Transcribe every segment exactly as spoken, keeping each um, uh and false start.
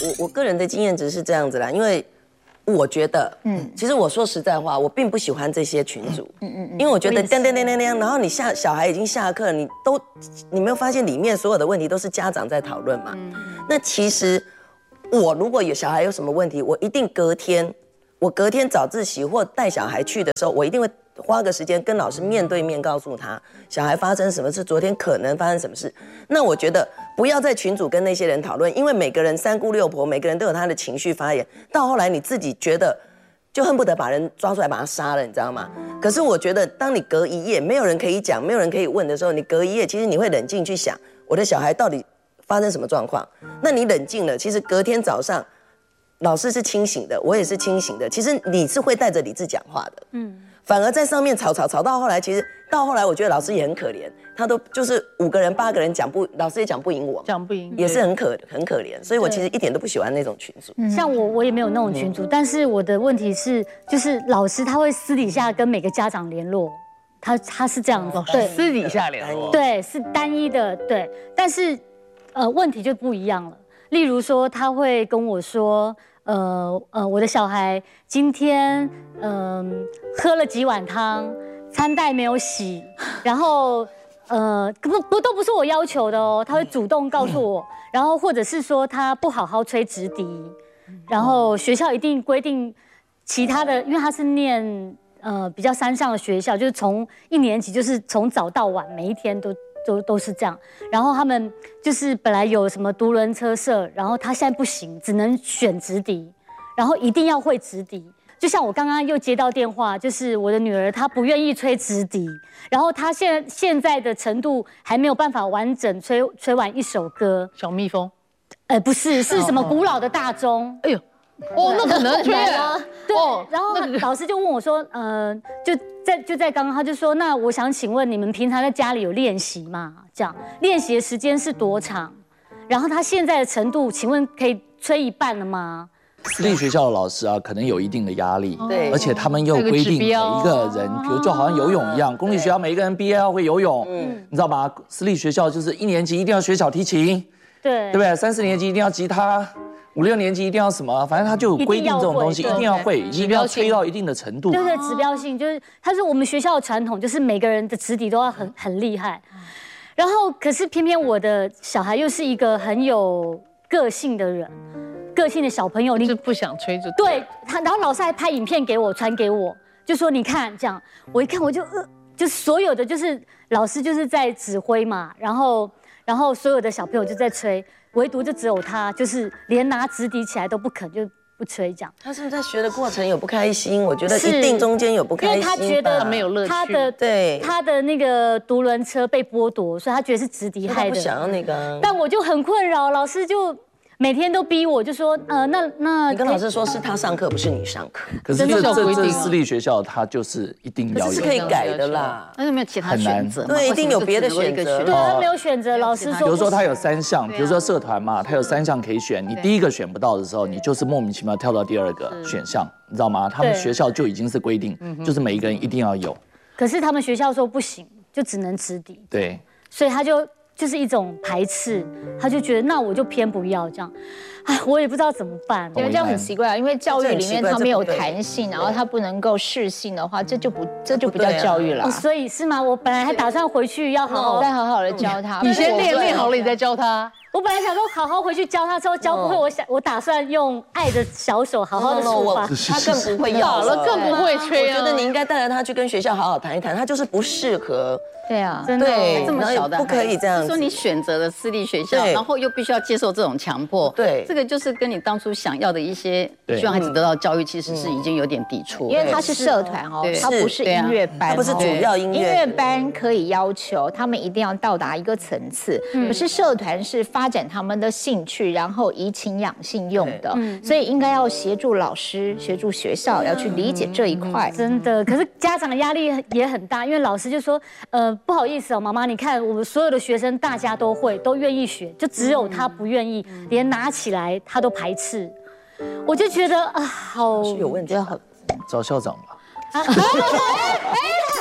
我我个人的经验值是这样子啦，因为我觉得，嗯，其实我说实在话，我并不喜欢这些群组，嗯嗯嗯，因为我觉得叮叮叮叮叮，然后你下小孩已经下课，你都你没有发现里面所有的问题都是家长在讨论嘛？嗯，那其实我如果有小孩有什么问题，我一定隔天，我隔天早自习或带小孩去的时候，我一定会花个时间跟老师面对面告诉他小孩发生什么事，昨天可能发生什么事。那我觉得不要在群组跟那些人讨论，因为每个人三姑六婆，每个人都有他的情绪发言，到后来你自己觉得就恨不得把人抓出来把他杀了，你知道吗？可是我觉得当你隔一夜没有人可以讲，没有人可以问的时候，你隔一夜其实你会冷静去想我的小孩到底发生什么状况。那你冷静了，其实隔天早上老师是清醒的，我也是清醒的，其实你是会带着理智讲话的，嗯。反而在上面吵吵吵到后来，其实到后来我觉得老师也很可怜，他都就是五个人八个人讲不，老师也讲不赢我， 讲不赢， 也是很可很可怜，所以我其实一点都不喜欢那种群组。 像我我也没有那种群组，但是我的问题是，就是老师他会私底下跟每个家长联络，他他是这样子，对， 私底下联络， 对，是单一的，对，但是呃问题就不一样了，例如说他会跟我说。呃呃，我的小孩今天嗯、呃、喝了几碗汤，餐袋没有洗，然后呃不不都不是我要求的哦，他会主动告诉我，然后或者是说他不好好吹直笛，然后学校一定规定其他的，因为他是念呃比较山上的学校，就是从一年级就是从早到晚每一天都。都都是这样，然后他们就是本来有什么独轮车社，然后他现在不行，只能选直笛，然后一定要会直笛。就像我刚刚又接到电话，就是我的女儿她不愿意吹直笛，然后她现在现在的程度还没有办法完整吹吹完一首歌。 小蜜蜂， 呃，不是，是什么古老的大钟？ 哎呦，哦，那可能吹啊。对，然后老师就问我说，呃，就。在就在刚刚，他就说，那我想请问你们平常在家里有练习吗？这样练习的时间是多长？然后他现在的程度，请问可以吹一半了吗？ 私立学校的老师啊，可能有一定的压力， 对， 而且他们又规定每一个人，比如就好像游泳一样，公立学校每一个人毕业要会游泳，嗯，你知道吗？私立学校就是一年级一定要学小提琴， 对， 对不对？三四年级一定要吉他。五六年级一定要什么，反正他就有规定这种东西，一定要会，一定要吹到一定的程度。 对对，指标性就是，它是我们学校的传统，就是每个人的直笛都要很很厉害。然后，可是偏偏我的小孩又是一个很有个性的人，个性的小朋友， 你是不想吹就对他，然后老师还拍影片给我，传给我，就说你看这样，我一看我就呃，就所有的就是老师就是在指挥嘛，然后然后所有的小朋友就在吹。唯独就只有他，就是连拿直笛起来都不肯，就不吹这样。 他是不是在学的过程有不开心？我觉得一定中间有不开心， 因为他觉得他没有乐趣， 他的对他的那个独轮车被剥夺，所以他觉得是直笛害的。 他不想要那个， 但我就很困扰，老师就每天都逼我，就说呃，那那你跟老师说是他上课，不是你上课。 可是这这这私立学校，他就是一定要有， 是可以改的啦。 但是没有其他选择， 对，一定有别的选择。 对，他没有选择。老师说， 比如说他有三项，比如说社团嘛，他有三项可以选，你第一个选不到的时候，你就是莫名其妙跳到第二个选项，你知道吗？他们学校就已经是规定，就是每一个人一定要有。 可是他们学校说不行，就只能直笛。 对， 所以他就。就是一种排斥，他就觉得那我就偏不要这样，哎，我也不知道怎么办。 因为这样很奇怪啊，因为教育里面它没有弹性，然后它不能够适性的话，这就不这就不叫教育了。 所以是吗？我本来还打算回去要好好再好好的教他。 你先练练好了，你再教他。 我本来想说好好回去教他，之后教不会，我想我打算用爱的小手好好的触发。 他更不会要了，更不会吹。 我觉得你应该带着他去跟学校好好谈一谈，他就是不适合。 对啊， 真的这么小的不可以这样。 说你选择了私立学校，然后又必须要接受这种强迫， 对， 这个就是跟你当初想要的一些希望孩子得到教育，其实是已经有点抵触。 因为它是社团哦，它不是音乐班， 它不是主要音乐。 音乐班可以要求他们一定要到达一个层次，可是社团是发展他们的兴趣，然后怡情养性用的，所以应该要协助老师、协助学校要去理解这一块。 真的，可是家长的压力也很大，因为老师就说，呃。不好意思哦，妈妈，你看我们所有的学生，大家都会，都愿意学，就只有他不愿意，连拿起来他都排斥。我就觉得啊，好有问题， 找校长吧。 哎哎，这个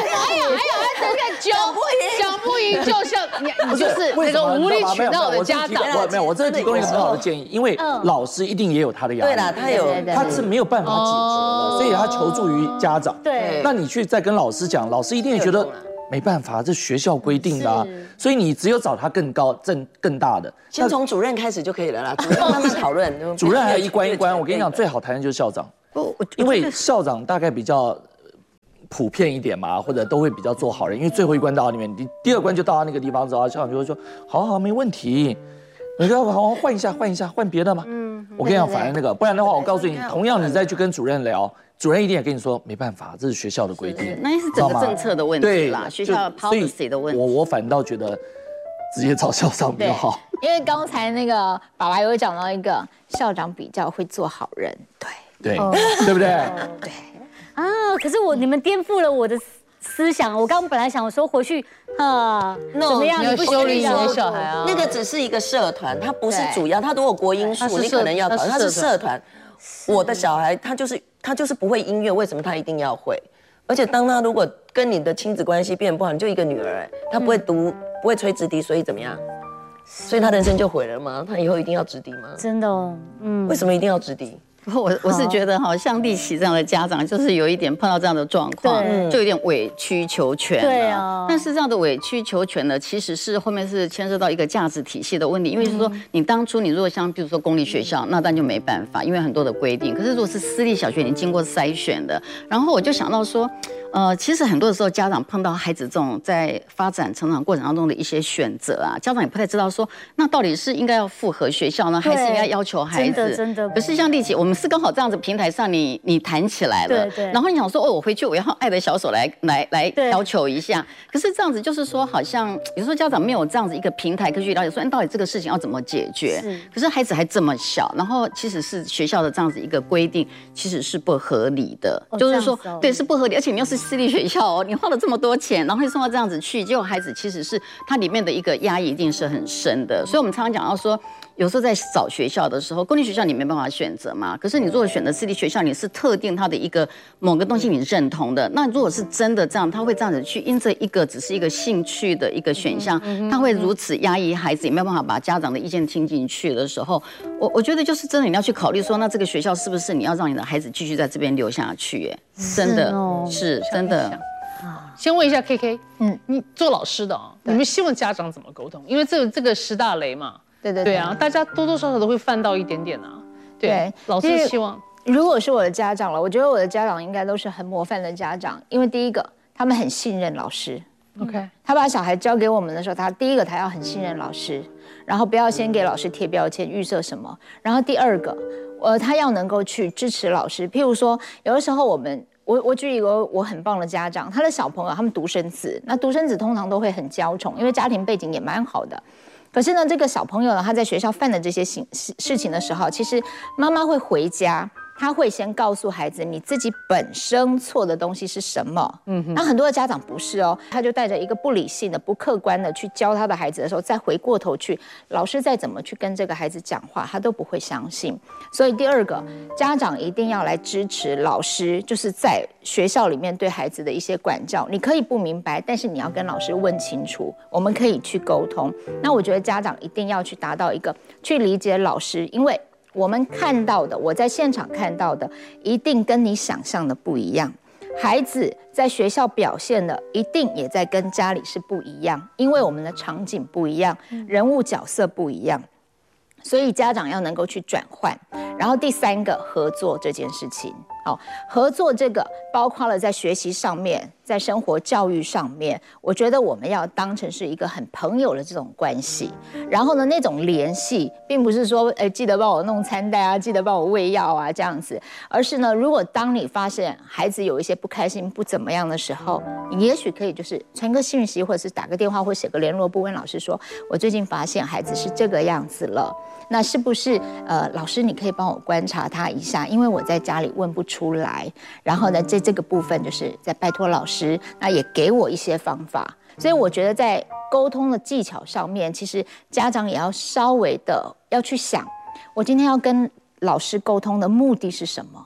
哎呀哎呀，这个讲不赢，讲不赢就像你你就是那个无理取闹的家长。 我没有，我这提供一个很好的建议，因为老师一定也有他的压力。 对啦，他有， 他是没有办法解决的，所以他求助于家长。 对， 那你去再跟老师讲，老师一定会觉得没办法，这学校规定的啊，所以你只有找他更高、更更大的。 先从主任开始就可以了啦，主任慢慢讨论。 主任还有一关一关，我跟你讲，最好谈的就是校长。不，因为校长大概比较普遍一点嘛，或者都会比较做好人。因为最后一关到里面，你第二关就到他那个地方之后，校长就会说：好好，没问题，你要好好换一下，换一下，换别的嘛。嗯，我跟你讲，反正那个，不然的话，我告诉你，同样你再去跟主任聊，主任一定也跟你说，没办法，这是学校的规定。 那是整个政策的问题啦，学校 policy 的问题。 我我反倒觉得直接找校长比较好。 因为刚才那个爸爸有讲到一个校长比较会做好人，对。 对，对不对？ 对啊，可是我你们颠覆了我的思想。我刚刚本来想说回去啊，怎么样？ 你要修理你的小孩啊？ 那个只是一个社团，它不是主要。它如果国音数，你可能要考，它是社团。我的小孩他就是他就是不会音乐，为什么他一定要会？而且当他如果跟你的亲子关系变不好，你就一个女儿，他不会读，不会吹直笛，所以怎么样？所以他人生就毁了吗？他以后一定要直笛吗？ 真的哦，嗯。 为什么一定要直笛？ 我我是觉得哈，像立奇这样的家长，就是有一点碰到这样的状况，就有点委曲求全。 对啊。 但是这样的委曲求全呢，其实是后面是牵涉到一个价值体系的问题。因为就是说，你当初你如果像比如说公立学校，那当然就没办法，因为很多的规定。可是如果是私立小学，你经过筛选的，然后我就想到说，呃，其实很多的时候家长碰到孩子这种在发展成长过程当中的一些选择啊，家长也不太知道说，那到底是应该要复合学校呢，还是应该要求孩子？ 真的真的。 可是像立奇，我们是刚好这样子平台上你你谈起来了， 对对。 然后你想说，哦，我回去我要爱的小手来来来要求一下。可是这样子就是说，好像有时候家长没有这样子一个平台可以去了解说，到底这个事情要怎么解决？可是孩子还这么小，然后其实是学校的这样子一个规定，其实是不合理的， 哦、 就是说， 哦、 对，是不合理。而且你又是私立学校哦，你花了这么多钱，然后你送到这样子去，结果孩子其实是它里面的一个压抑一定是很深的。所以我们常常讲到说，有时候在找学校的时候，公立学校你没办法选择嘛。可是你如果选择私立学校，你是特定它的一个某个东西你认同的。那如果是真的这样，他会这样子去因着一个只是一个兴趣的一个选项，他会如此压抑孩子，也没有办法把家长的意见听进去的时候，我我觉得就是真的你要去考虑说，那这个学校是不是你要让你的孩子继续在这边留下去？哎，真的是真的。 先问一下 K K， 嗯，你做老师的啊，你们希望家长怎么沟通？因为这这个十大雷嘛， 对对对啊，大家多多少少都会犯到一点点啊。对，老师希望， 如果是我的家长了，我觉得我的家长应该都是很模范的家长，因为第一个，他们很信任老师。 OK， 他把小孩交给我们的时候，他第一个他要很信任老师，然后不要先给老师贴标签，预设什么。然后第二个，呃，他要能够去支持老师。譬如说，有的时候我们。我我举一个我很棒的家长，他的小朋友他们独生子，那独生子通常都会很娇宠，因为家庭背景也蛮好的。可是呢，这个小朋友呢，他在学校犯的这些事事情的时候，其实妈妈会回家，他会先告诉孩子你自己本身错的东西是什么。嗯哼。那很多的家长不是哦，他就带着一个不理性的、不客观的去教他的孩子的时候，再回过头去，老师再怎么去跟这个孩子讲话，他都不会相信。所以第二个，家长一定要来支持老师，就是在学校里面对孩子的一些管教。你可以不明白，但是你要跟老师问清楚，我们可以去沟通。那我觉得家长一定要去达到一个去理解老师，因为我们看到的，我在现场看到的，一定跟你想象的不一样。孩子在学校表现的，一定也在跟家里是不一样，因为我们的场景不一样，人物角色不一样。所以家长要能够去转换，然后第三个合作这件事情，哦，合作这个包括了在学习上面，在生活教育上面，我觉得我们要当成是一个很朋友的这种关系。然后呢，那种联系并不是说，哎，记得帮我弄餐袋啊，记得帮我喂药啊这样子，而是呢，如果当你发现孩子有一些不开心、不怎么样的时候，你也许可以就是传个讯息，或者是打个电话，或写个联络簿，问老师说，我最近发现孩子是这个样子了。那是不是呃，老师你可以帮我观察他一下，因为我在家里问不出来。然后呢，在这个部分就是在拜托老师，那也给我一些方法。所以我觉得在沟通的技巧上面，其实家长也要稍微的要去想，我今天要跟老师沟通的目的是什么？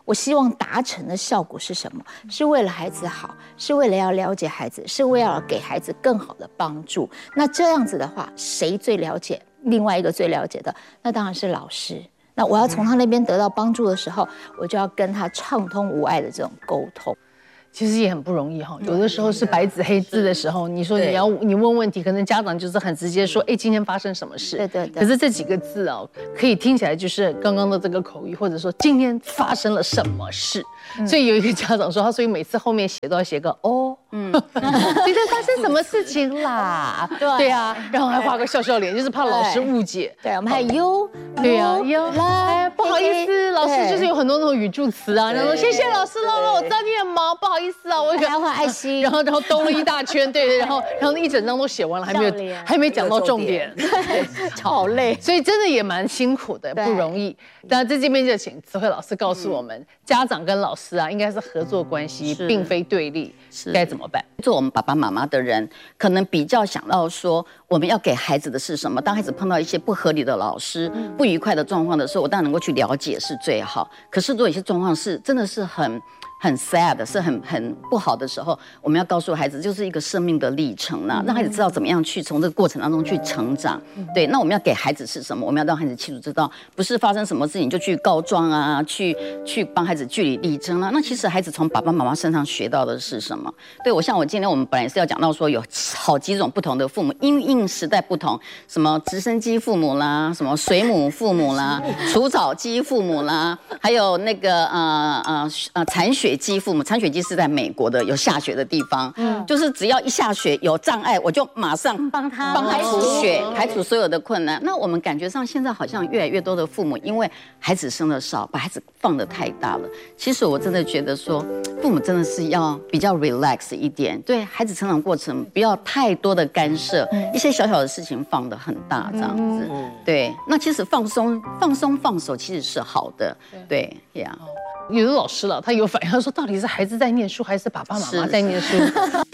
我希望达成的效果是什么？是为了孩子好，是为了要了解孩子，是为了要给孩子更好的帮助。那这样子的话，谁最了解？另外一个最了解的，那当然是老师。那我要从他那边得到帮助的时候，我就要跟他畅通无碍的这种沟通。 其实也很不容易哈，有的时候是白纸黑字的时候，你说你要你问问题，可能家长就是很直接说，哎，今天发生什么事？ 对对对。 可是这几个字哦，可以听起来就是刚刚的这个口语，或者说今天发生了什么事。所以有一个家长说，他所以每次后面写都要写个哦，嗯，今天发生什么事情啦？对对啊，然后还画个笑笑脸，就是怕老师误解。 对，我们还有对呀，有来不好意思，老师就是有很多那种语助词啊，然后说谢谢老师喽，我知道你很忙，不好意思啊，我还画爱心， 然后然后兜了一大圈，对，然后然后一整张都写完了，还没有还没讲到重点， 好累， 所以真的也蛮辛苦的，不容易。那在这边就请慈慧老师告诉我们，家长跟老师啊应该是合作关系，并非对立，该怎么办？ 做我们爸爸妈妈的人，可能比较想到说，我们要给孩子的是什么？当孩子碰到一些不合理的老师、不愉快的状况的时候，我当然能够去了解是最好。可是如果有些状况是真的是很很 sad， 是很很不好的时候，我们要告诉孩子，就是一个生命的历程啦，让孩子知道怎么样去从这个过程当中去成长。对，那我们要给孩子是什么？我们要让孩子清楚知道，不是发生什么事情就去告状啊，去去帮孩子据理力争啊。那其实孩子从爸爸妈妈身上学到的是什么？对我像我今天我们本来是要讲到说有好几种不同的父母，因应时代不同，什么直升机父母啦，什么水母父母啦，除草机父母啦，还有那个呃呃呃铲雪机父母，铲雪机是在美国的有下雪的地方，嗯，就是只要一下雪有障碍，我就马上帮他帮他除雪，排除所有的困难。那我们感觉上现在好像越来越多的父母，因为孩子生的少，把孩子放得太大了。其实我真的觉得说，父母真的是要比较 relax 一点，对孩子成长过程不要太多的干涉，一些小小的事情放得很大这样子。对，那其实放松、放松、放手其实是好的。对，呀。 有的老师了，他有反应，他说到底是孩子在念书，还是爸爸妈妈在念书？